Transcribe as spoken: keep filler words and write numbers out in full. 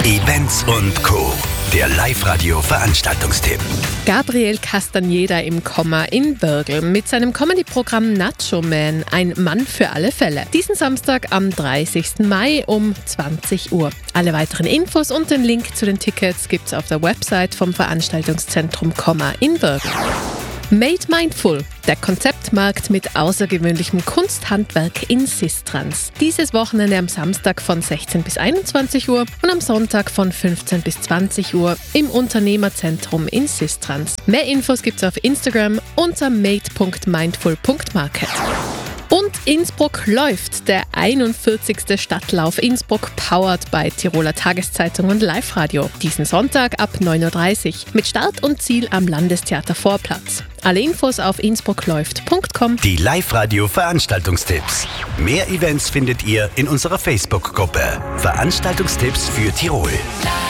Events und Co. Der Live-Radio-Veranstaltungstipp. Gabriel Castañeda im Komma in Bürgel mit seinem Comedy-Programm Nacho Man, ein Mann für alle Fälle. Diesen Samstag am dreißigsten Mai um zwanzig Uhr. Alle weiteren Infos und den Link zu den Tickets gibt's auf der Website vom Veranstaltungszentrum Komma in Bürgel. Made Mindful, der Konzeptmarkt mit außergewöhnlichem Kunsthandwerk in Sistrans. Dieses Wochenende am Samstag von sechzehn bis einundzwanzig Uhr und am Sonntag von fünfzehn bis zwanzig Uhr im Unternehmerzentrum in Sistrans. Mehr Infos gibt's auf Instagram unter made punkt mindful punkt market. Und Innsbruck läuft, der einundvierzigste Stadtlauf Innsbruck powered bei Tiroler Tageszeitung und Live-Radio. Diesen Sonntag ab neun Uhr dreißig mit Start und Ziel am Landestheater Vorplatz. Alle Infos auf innsbruckläuft punkt com. Die Live-Radio-Veranstaltungstipps. Mehr Events findet ihr in unserer Facebook-Gruppe Veranstaltungstipps für Tirol.